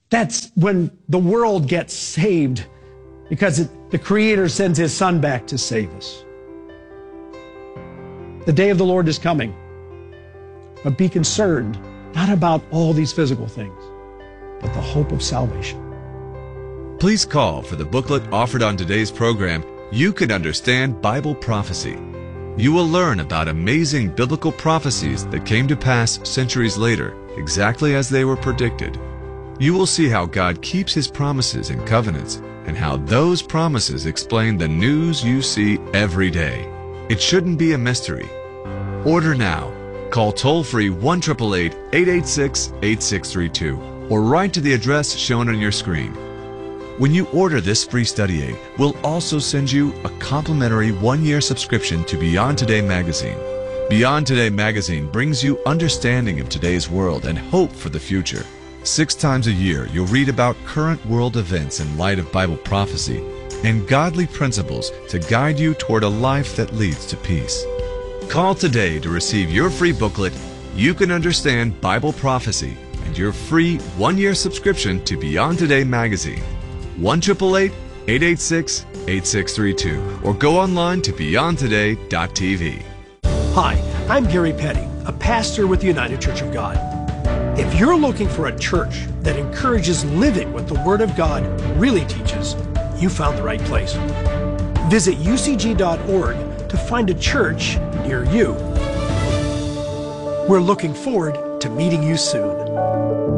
That's when the world gets saved, because the Creator sends His Son back to save us. The day of the Lord is coming. But be concerned not about all these physical things, but the hope of salvation. Please call for the booklet offered on today's program, You Can Understand Bible Prophecy. You will learn about amazing biblical prophecies that came to pass centuries later, exactly as they were predicted. You will see how God keeps His promises and covenants, and how those promises explain the news you see every day. It shouldn't be a mystery. Order now. Call toll-free 1-888-886-8632 or write to the address shown on your screen. When you order this free study aid, we'll also send you a complimentary 1-year subscription to Beyond Today magazine. Beyond Today magazine brings you understanding of today's world and hope for the future. 6 times a year, you'll read about current world events in light of Bible prophecy and godly principles to guide you toward a life that leads to peace. Call today to receive your free booklet, You Can Understand Bible Prophecy, and your free 1-year subscription to Beyond Today magazine. 1-888-886-8632 or go online to beyondtoday.tv. Hi, I'm Gary Petty, a pastor with the United Church of God. If you're looking for a church that encourages living what the Word of God really teaches, you found the right place. Visit ucg.org to find a church near you. We're looking forward to meeting you soon.